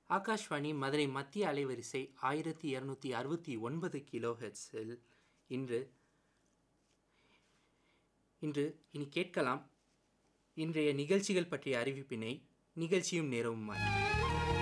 ஆகாஷ்வாணி மதுரை மத்திய அலைவரிசை 1269 கிலோ ஹெர்ட்ஸில் இன்று இனி கேட்கலாம் இன்றைய நிகழ்ச்சிகள் பற்றிய அறிவிப்பினை நிகழ்ச்சியும் நேரவுமாய்.